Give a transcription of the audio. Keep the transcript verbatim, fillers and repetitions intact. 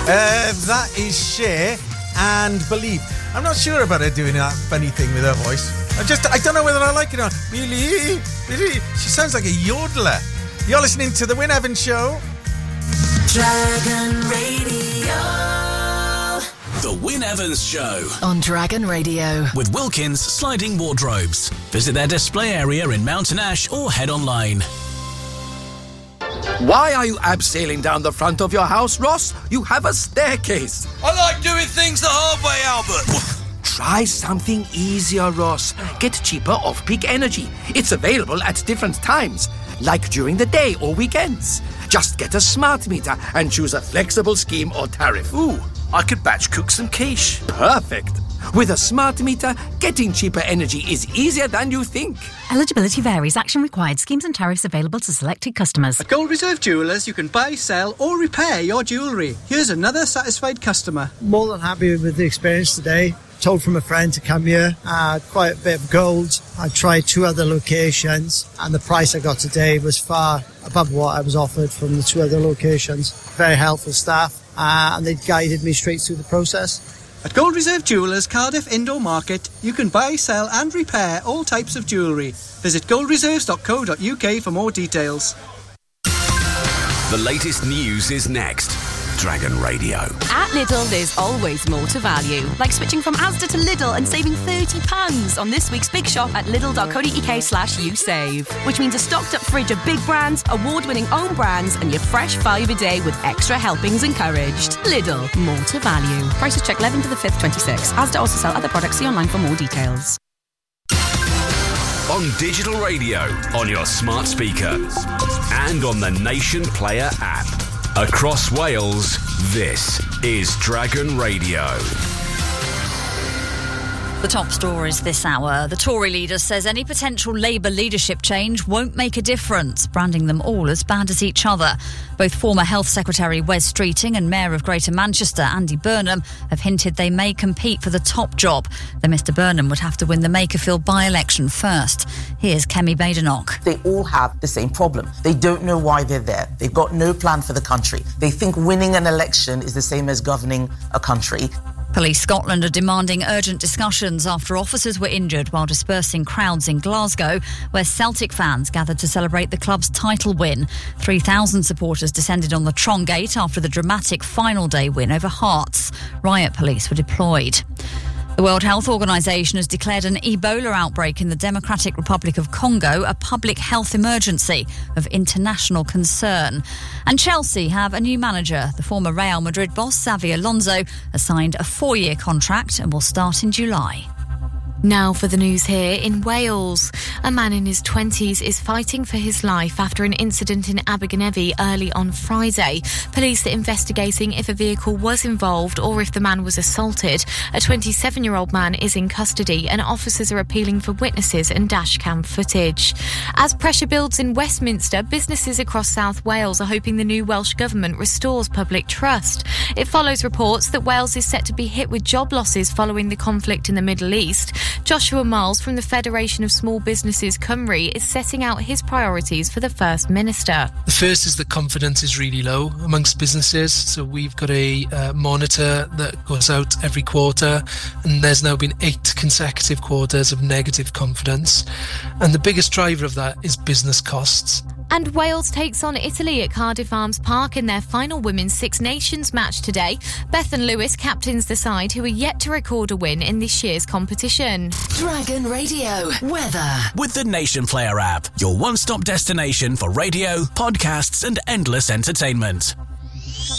Uh, that is share and believe. I'm not sure about her doing that funny thing with her voice. I just, I don't know whether I like it or not. Really? Really? She sounds like a yodeler. You're listening to The Wyn Evans Show. Dragon Radio. The Wyn Evans Show. On Dragon Radio. With Wilkins Sliding Wardrobes. Visit their display area in Mountain Ash or head online. Why are you abseiling down the front of your house, Ross? You have a staircase. I like doing things the hard way, Albert. Try something easier, Ross. Get cheaper off-peak energy. It's available at different times, like during the day or weekends. Just get a smart meter and choose a flexible scheme or tariff. Ooh, I could batch cook some quiche. Perfect. With a smart meter, getting cheaper energy is easier than you think. Eligibility varies. Action required. Schemes and tariffs available to selected customers. At Gold Reserve Jewellers, you can buy, sell or repair your jewellery. Here's another satisfied customer. More than happy with the experience today. Told from a friend to come here. I had quite a bit of gold. I tried two other locations and the price I got today was far above what I was offered from the two other locations. Very helpful staff uh, and they guided me straight through the process. At Gold Reserve Jewellers, Cardiff Indoor Market, you can buy, sell and repair all types of jewellery. Visit gold reserves dot co dot uk for more details. The latest news is next. Dragon Radio. At Lidl, there's always more to value. Like switching from Asda to Lidl and saving thirty pounds on this week's big shop at lidl dot co dot uk slash you save. Which means a stocked up fridge of big brands, award-winning own brands and your fresh five a day with extra helpings encouraged. Lidl, more to value. Prices check eleventh to the fifth, twenty-six. Asda also sell other products. See online for more details. On digital radio, on your smart speaker and on the Nation Player app. Across Wales, this is Dragon Radio. The top stories this hour. The Tory leader says any potential Labour leadership change won't make a difference, branding them all as bad as each other. Both former Health Secretary Wes Streeting and Mayor of Greater Manchester Andy Burnham have hinted they may compete for the top job. Though Mr Burnham would have to win the Makerfield by-election first. Here's Kemi Badenoch. They all have the same problem. They don't know why they're there. They've got no plan for the country. They think winning an election is the same as governing a country. Police Scotland are demanding urgent discussions after officers were injured while dispersing crowds in Glasgow, where Celtic fans gathered to celebrate the club's title win. three thousand supporters descended on the Trongate after the dramatic final day win over Hearts. Riot police were deployed. The World Health Organization has declared an Ebola outbreak in the Democratic Republic of Congo a public health emergency of international concern. And Chelsea have a new manager. The former Real Madrid boss, Xavi Alonso, has signed a four-year contract and will start in July. Now for the news here in Wales. A man in his twenties is fighting for his life after an incident in Abergavenny early on Friday. Police are investigating if a vehicle was involved or if the man was assaulted. A twenty-seven-year-old man is in custody and officers are appealing for witnesses and dashcam footage. As pressure builds in Westminster, businesses across South Wales are hoping the new Welsh Government restores public trust. It follows reports that Wales is set to be hit with job losses following the conflict in the Middle East. Joshua Miles from the Federation of Small Businesses Cymru is setting out his priorities for the First Minister. The first is that confidence is really low amongst businesses. So we've got a uh, monitor that goes out every quarter, and there's now been eight consecutive quarters of negative confidence. And the biggest driver of that is business costs. And Wales takes on Italy at Cardiff Arms Park in their final Women's Six Nations match today. Bethan Lewis captains the side, who are yet to record a win in this year's competition. Dragon Radio weather. With the Nation Player app, your one-stop destination for radio, podcasts and endless entertainment.